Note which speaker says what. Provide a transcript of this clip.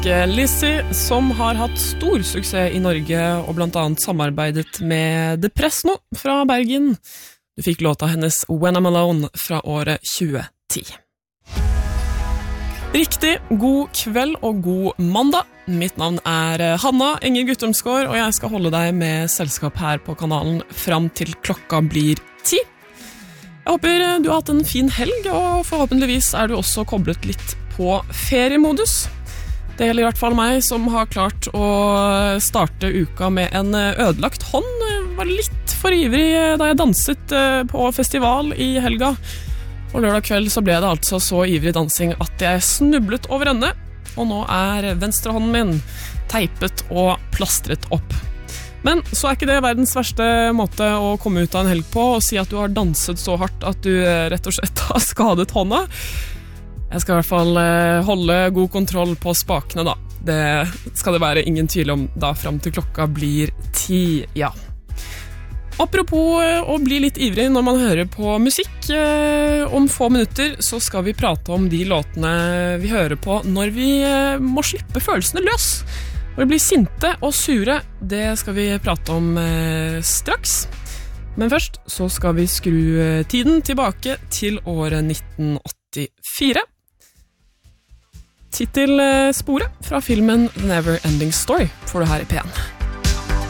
Speaker 1: Lizzie, som har hatt stor suksess i Norge og blant annet samarbeidet med Depresno fra Bergen. Du fikk låta hennes When I'm Alone fra året 2010. Riktig, god kveld og god mandag. Mitt navn er Hanna Enger Guttormsgaard, og jeg skal holde deg med selskap her på kanalen fram til klokka blir 10. Jeg håper du har hatt en fin helg, og forhåpentligvis er du også koblet litt på feriemodus. Det gjelder i hvert fall meg, som har klart å starte uka med en ødelagt hånd. Jeg var litt for ivrig da jeg danset på festival i helga. Og lørdag kveld så ble det altså så ivrig dansing at jeg snublet over ende, og nå er venstrehånden min teipet og plastret opp. Men så er ikke det verdens verste måte å komme ut av en helg på, og si at du har danset så hardt at du rett og slett har skadet hånda. Jeg skal i hvert fall holde god kontroll på spakene da. Det skal det være ingen tvil om da frem til klokka blir 10, ja. Apropos å bli litt ivrig når man hører på musikk, om få minutter så skal vi prate om de låtene vi hører på når vi må slippe følelsene løs. Når vi blir sinte og sure, det skal vi prate om straks. Men først så skal vi skru tiden tilbake til året 1984. Titelsporet fra filmen The Never Ending Story får du her i P1.